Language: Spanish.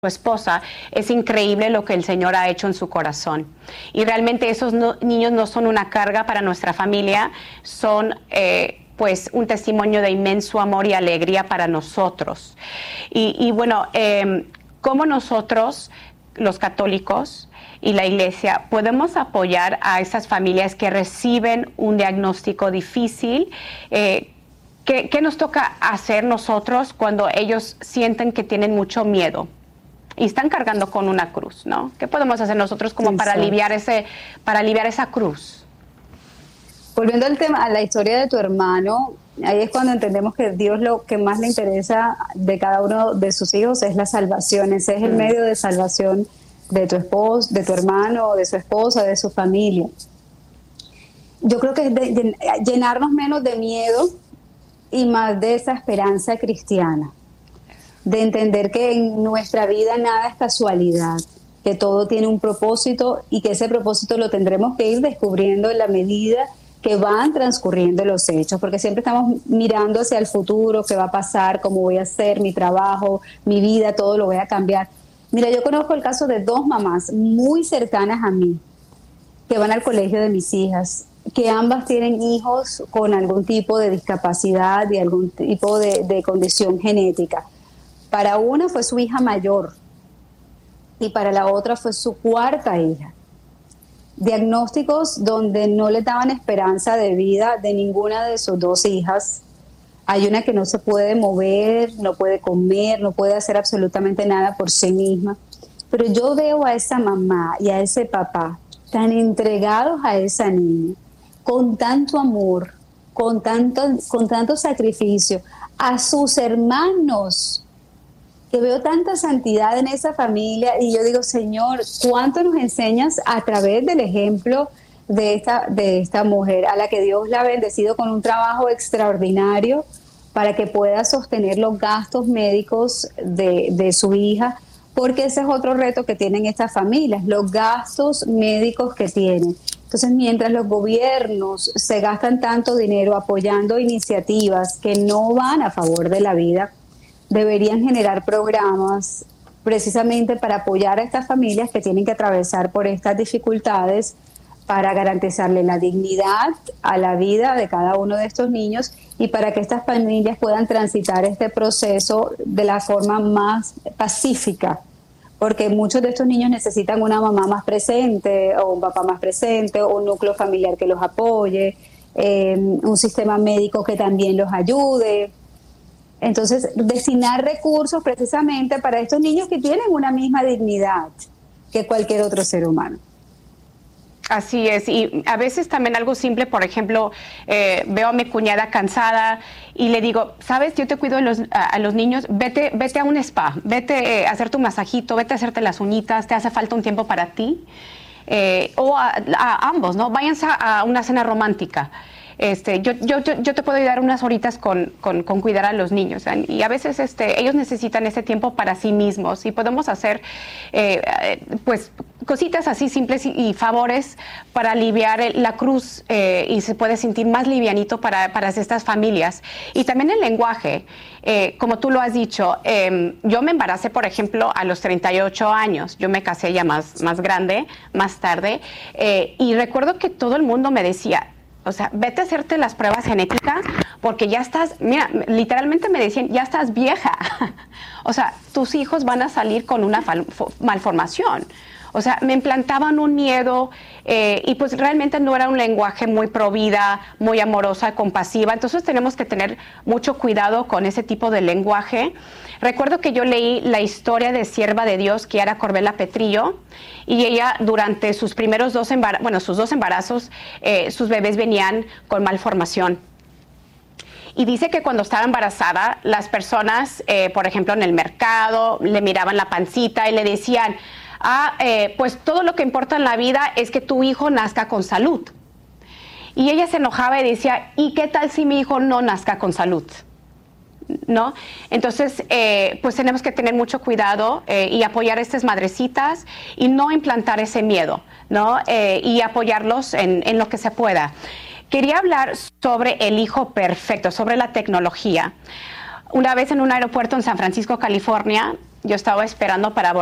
su esposa, es increíble lo que el Señor ha hecho en su corazón. Y realmente esos niños no son una carga para nuestra familia, son pues un testimonio de inmenso amor y alegría para nosotros. Y bueno, ¿cómo nosotros, los católicos y la Iglesia, podemos apoyar a esas familias que reciben un diagnóstico difícil? ¿Qué nos toca hacer nosotros cuando ellos sienten que tienen mucho miedo y están cargando con una cruz, ¿no? ¿Qué podemos hacer nosotros como para aliviar esa cruz? Volviendo al tema, a la historia de tu hermano, ahí es cuando entendemos que Dios lo que más le interesa de cada uno de sus hijos es la salvación. Ese es el medio de salvación de tu esposo, de tu hermano, de su esposa, de su familia. Yo creo que es de llenarnos menos de miedo y más de esa esperanza cristiana, de entender que en nuestra vida nada es casualidad, que todo tiene un propósito y que ese propósito lo tendremos que ir descubriendo en la medida que van transcurriendo los hechos, porque siempre estamos mirando hacia el futuro, qué va a pasar, cómo voy a hacer mi trabajo, mi vida, todo lo voy a cambiar. Mira, yo conozco el caso de dos mamás muy cercanas a mí que van al colegio de mis hijas, que ambas tienen hijos con algún tipo de discapacidad y algún tipo de condición genética. Para una fue su hija mayor y para la otra fue su cuarta hija. Diagnósticos donde no le daban esperanza de vida de ninguna de sus dos hijas. Hay una que no se puede mover, no puede comer, no puede hacer absolutamente nada por sí misma. Pero yo veo a esa mamá y a ese papá tan entregados a esa niña, con tanto amor, con tanto sacrificio, a sus hermanos, que veo tanta santidad en esa familia y yo digo, Señor, ¿cuánto nos enseñas a través del ejemplo de esta mujer a la que Dios la ha bendecido con un trabajo extraordinario para que pueda sostener los gastos médicos de su hija? Porque ese es otro reto que tienen estas familias, los gastos médicos que tienen. Entonces, mientras los gobiernos se gastan tanto dinero apoyando iniciativas que no van a favor de la vida, deberían generar programas precisamente para apoyar a estas familias que tienen que atravesar por estas dificultades para garantizarle la dignidad a la vida de cada uno de estos niños y para que estas familias puedan transitar este proceso de la forma más pacífica, porque muchos de estos niños necesitan una mamá más presente o un papá más presente o un núcleo familiar que los apoye, un sistema médico que también los ayude. Entonces, destinar recursos precisamente para estos niños que tienen una misma dignidad que cualquier otro ser humano. Así es, y a veces también algo simple, por ejemplo, veo a mi cuñada cansada y le digo, ¿sabes? Yo te cuido a los niños, vete a un spa, vete a hacer tu masajito, vete a hacerte las uñitas, te hace falta un tiempo para ti, o a ambos, ¿no? Váyanse a una cena romántica. Yo te puedo ayudar unas horitas con cuidar a los niños, ¿eh? Y a veces ellos necesitan ese tiempo para sí mismos y podemos hacer pues cositas así simples y favores para aliviar la cruz y se puede sentir más livianito para estas familias. Y también el lenguaje, como tú lo has dicho, yo me embaracé, por ejemplo, a los 38 años, yo me casé ya más grande, más tarde, y recuerdo que todo el mundo me decía, o sea, vete a hacerte las pruebas genéticas porque ya estás, mira, literalmente me decían, ya estás vieja. O sea, tus hijos van a salir con una malformación. O sea, me implantaban un miedo y pues realmente no era un lenguaje muy pro vida, muy amorosa, compasiva. Entonces tenemos que tener mucho cuidado con ese tipo de lenguaje. Recuerdo que yo leí la historia de sierva de Dios, Kiara Corbella Petrillo, y ella durante sus primeros sus dos embarazos, sus bebés venían con malformación. Y dice que cuando estaba embarazada, las personas, por ejemplo, en el mercado, le miraban la pancita y le decían, pues todo lo que importa en la vida es que tu hijo nazca con salud. Y ella se enojaba y decía, ¿y qué tal si mi hijo no nazca con salud? ¿No? Entonces, pues tenemos que tener mucho cuidado y apoyar a estas madrecitas y no implantar ese miedo, ¿no? Y apoyarlos en lo que se pueda. Quería hablar sobre el hijo perfecto, sobre la tecnología. Una vez en un aeropuerto en San Francisco, California, yo estaba esperando para